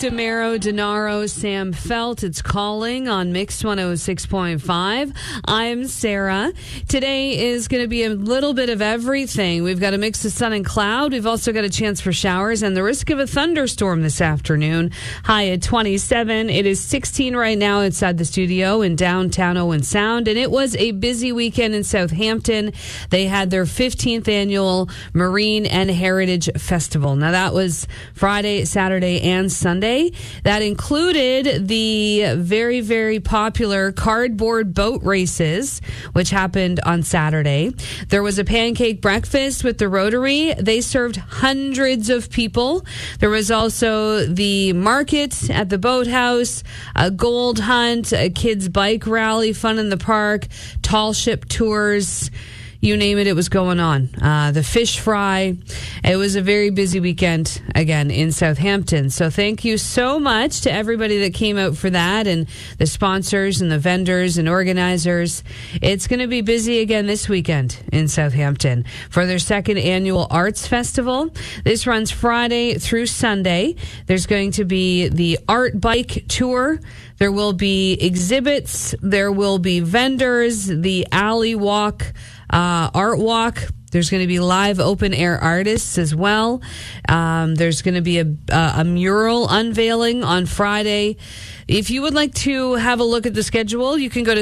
DeMero, Denaro, Sam Felt. It's Calling on Mix 106.5. I'm Sarah. Today is going to be a little bit of everything. We've got a mix of sun and cloud. We've also got a chance for showers and the risk of a thunderstorm this afternoon. High at 27. It is 16 right now inside the studio in downtown Owen Sound. And it was a busy weekend in Southampton. They had their 15th annual Marine and Heritage Festival. Now that was Friday, Saturday, and Sunday. That included the very, very popular cardboard boat races, which happened on Saturday. There was a pancake breakfast with the Rotary. They served hundreds of people. There was also the market at the boathouse, a gold hunt, a kids' bike rally, fun in the park, tall ship tours. You name it, it was going on. The fish fry. It was a very busy weekend, again, in Southampton. So thank you so much to everybody that came out for that and the sponsors and the vendors and organizers. It's going to be busy again this weekend in Southampton for their second annual Arts Festival. This runs Friday through Sunday. There's going to be the Art Bike Tour. There will be exhibits. There will be vendors, the alley walk, art walk. There's going to be live open air artists as well. There's going to be a mural unveiling on Friday. If you would like to have a look at the schedule, you can go to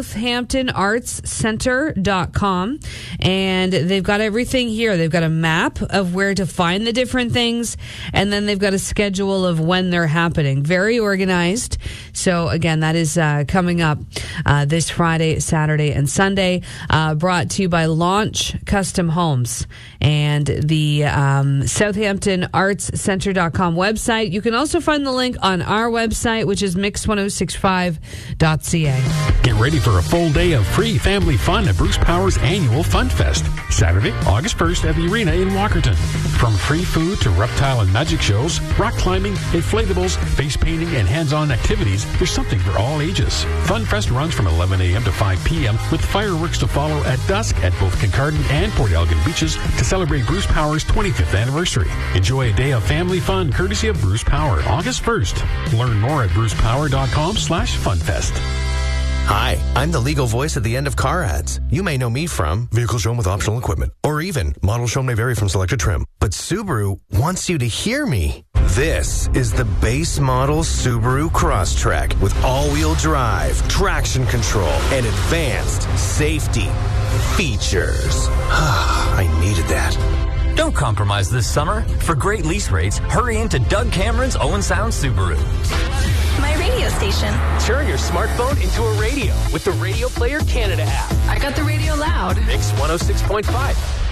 southamptonartscenter.com, and they've got everything here. They've got a map of where to find the different things, and then they've got a schedule of when they're happening. Very organized. So again, that is coming up this Friday, Saturday, and Sunday, brought to you by Launch Custom Homes and the southamptonartscenter.com website. You can also find the link on our website, which is mix1065.ca. Get ready for a full day of free family fun at Bruce Power's annual Fun Fest, Saturday, August 1st at the arena in Walkerton. From free food to reptile and magic shows, rock climbing, inflatables, face painting, and hands-on activities, there's something for all ages. Fun Fest runs from 11 a.m. to 5 p.m. with fireworks to follow at dusk at both Kincardine and Port Elgin beaches to celebrate Bruce Power's 25th anniversary. Enjoy a day of family fun courtesy of Bruce Power, August 1st. Learn more at brucepower.com/funfest. Hi, I'm the legal voice at the end of car ads. You may know me from vehicles shown with optional equipment, or even models shown may vary from selected trim. But Subaru wants you to hear me. This is the base model Subaru Crosstrek with all-wheel drive, traction control, and advanced safety features. I needed that. Don't compromise this summer. For great lease rates, hurry into Doug Cameron's Owen Sound Subaru. My radio station. Turn your smartphone into a radio with the Radio Player Canada app. I got the radio loud. Mix 106.5.